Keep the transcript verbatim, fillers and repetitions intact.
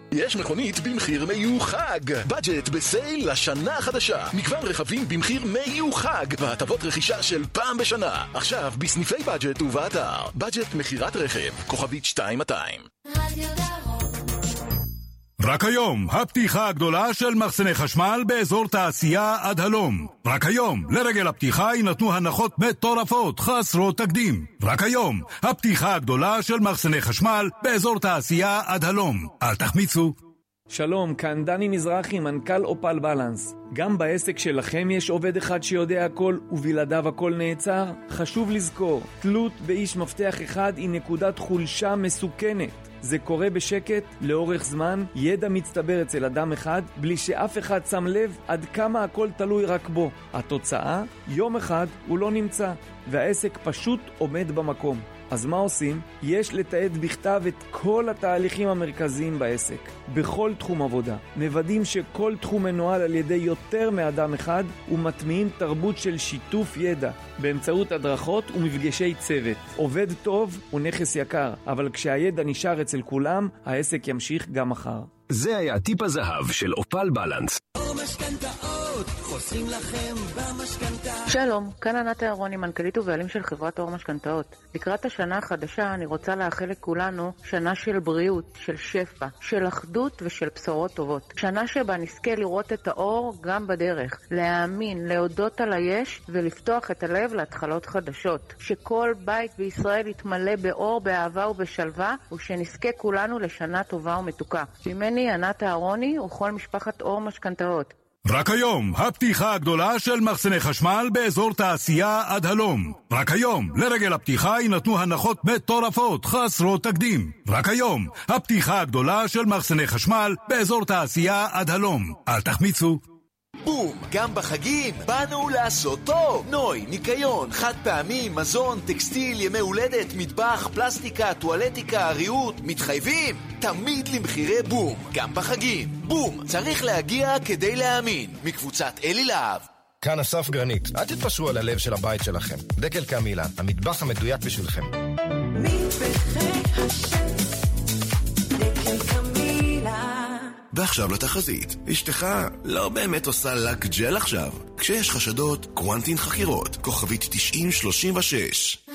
יש מכונית במחיר מיוחד. בדג'ט בסייל לשנה החדשה. מגוון רכבים במחיר מיוחד והטבות רכישה של פעם בשנה. עכשיו בסניפי בדג'ט ובאתר. בדג'ט מחירת רכב. כוכבית שתיים מאתיים. רדיו דרום. רק היום, הפתיחה הגדולה של מחסני חשמל באזור תעשייה עד הלום. רק היום, לרגל הפתיחה יינתנו הנחות מטורפות, חסרות תקדים. רק היום, הפתיחה הגדולה של מחסני חשמל באזור תעשייה עד הלום. אל תחמיצו. שלום, כאן דני מזרחי, מנכ"ל אופל בלנס. גם בעסק שלכם יש עובד אחד שיודע הכל ובלעדיו הכל נעצר? חשוב לזכור, תלות באיש מפתח אחד היא נקודת חולשה מסוכנת. זה קורה בשקט, לאורך זמן, ידע מצטבר אצל אדם אחד, בלי שאף אחד שם לב עד כמה הכל תלוי רק בו. התוצאה, יום אחד הוא לא נמצא, והעסק פשוט עומד במקום. אז מה עושים? יש לתעד בכתב את כל התהליכים המרכזיים בעסק, בכל תחום עבודה. מוודאים שכל תחום מנוהל על ידי יותר מאדם אחד, ומטמיעים תרבות של שיתוף ידע, באמצעות הדרכות ומפגשי צוות. עובד טוב הוא נכס יקר, אבל כשהידע נשאר אצל כולם, העסק ימשיך גם מחר. זה היה טיפ הזהב של אופל בלנס. חוסכים לכם במשכנתה. שלום, כאן ענת אהרוני, מנכ"לית ובעלים של חברת אור משכנתאות. לקראת השנה החדשה אני רוצה לאחל לכולנו שנה של בריאות, של שפע, של אחדות ושל בשורות טובות. שנה שבה נזכה לראות את האור גם בדרך, להאמין, להודות על היש ולפתוח את הלב להתחלות חדשות. שכל בית בישראל יתמלא באור, באהבה ובשלווה, ושנזכה כולנו לשנה טובה ומתוקה. ממני ענת אהרוני וכל משפחת אור משכנתאות. רק היום, הפתיחה הגדולה של מחסני חשמל באזור תעשייה עד הלום. רק היום, לרגל הפתיחה יינתנו הנחות מטורפות, חסרות תקדים. רק היום, הפתיחה הגדולה של מחסני חשמל באזור תעשייה עד הלום. אל תחמיצו. בום, גם בחגים באנו לעשות טוב. נוי, ניקיון, חד פעמי, מזון, טקסטיל, ימי הולדת, מטבח, פלסטיקה, טואלטיקה, ריהוט, מתחייבים תמיד למחירי בום, גם בחגים. בום, צריך להגיע כדי להאמין. מקבוצת אלי להב. כאן אסף גרנית, אל תתפשרו על הלב של הבית שלכם. דקל קמילה, המטבח המדויק בשבילכם. מטבחי השם, דקל קמילה. ועכשיו לתחזית. אשתך לא באמת עושה לק ג'ל עכשיו. כשיש חשדות, קוונטין חקירות, כוכבית תשעים שלושים ושש.